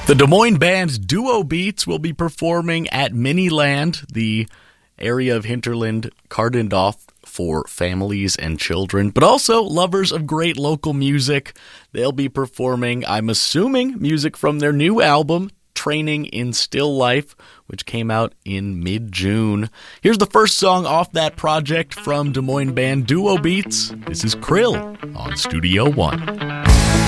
The Des Moines band Duo Beats will be performing at Miniland, the area of hinterland cordoned off for families and children, but also lovers of great local music. They'll be performing, I'm assuming, music from their new album, Training in Still Life, which came out in mid-June. Here's the first song off that project from Des Moines band Duo Beats. This is Krill on Studio One.